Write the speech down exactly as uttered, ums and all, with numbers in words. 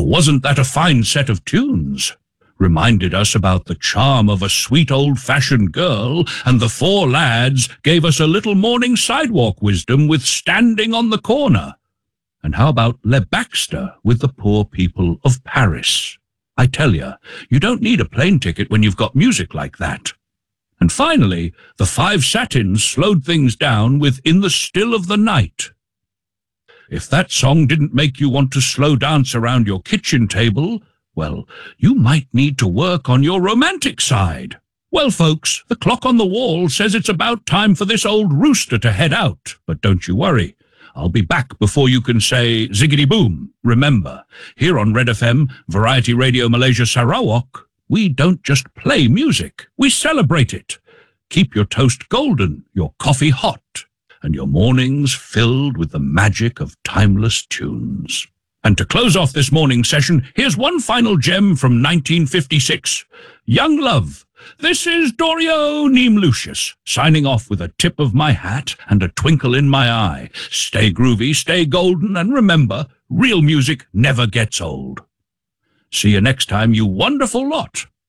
wasn't that a fine set of tunes? Reminded us about the charm of a sweet old-fashioned girl, and the four lads gave us a little morning sidewalk wisdom with Standing on the Corner. And how about Le Baxter with the poor people of Paris? I tell you, you don't need a plane ticket when you've got music like that. And finally, the Five Satins slowed things down with In the Still of the Night. If that song didn't make you want to slow dance around your kitchen table, well, you might need to work on your romantic side. Well, folks, the clock on the wall says it's about time for this old rooster to head out. But don't you worry. I'll be back before you can say ziggity-boom. Remember, here on Red F M, Variety Radio Malaysia Sarawak, we don't just play music, we celebrate it. Keep your toast golden, your coffee hot, and your mornings filled with the magic of timeless tunes. And to close off this morning session, here's one final gem from nineteen fifty-six, Young Love. This is Dorio Neem Lucius, signing off with a tip of my hat and a twinkle in my eye. Stay groovy, stay golden, and remember, real music never gets old. See you next time, you wonderful lot.